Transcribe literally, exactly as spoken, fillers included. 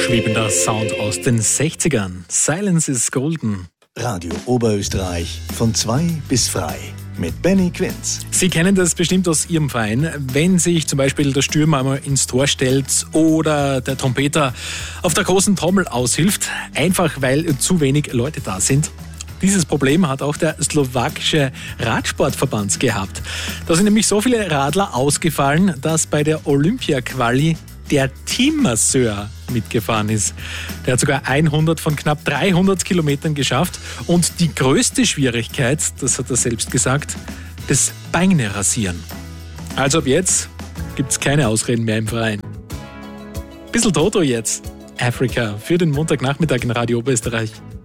schwebender Sound aus den sechzigern. Silence is golden. Radio Oberösterreich von zwei bis frei mit Benny Quinz. Sie kennen das bestimmt aus Ihrem Verein, wenn sich zum Beispiel der Stürmer einmal ins Tor stellt oder der Trompeter auf der großen Trommel aushilft, einfach weil zu wenig Leute da sind. Dieses Problem hat auch der slowakische Radsportverband gehabt. Da sind nämlich so viele Radler ausgefallen, dass bei der Olympia-Quali der Teammasseur mitgefahren ist. Der hat sogar hundert von knapp dreihundert Kilometern geschafft. Und die größte Schwierigkeit, das hat er selbst gesagt, das Beine rasieren. Also ab jetzt gibt es keine Ausreden mehr im Verein. Bissl Toto jetzt. Africa für den Montagnachmittag in Radio Oberösterreich.